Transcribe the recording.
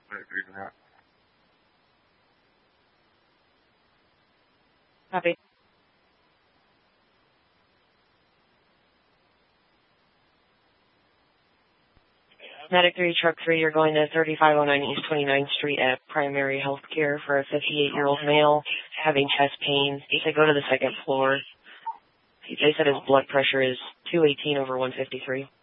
Copy. Medic 3, Truck 3, you're going to 3509 East 29th Street at Primary Health Care for a 58-year-old male having chest pain. To go to the second floor. They said his blood pressure is 218/153.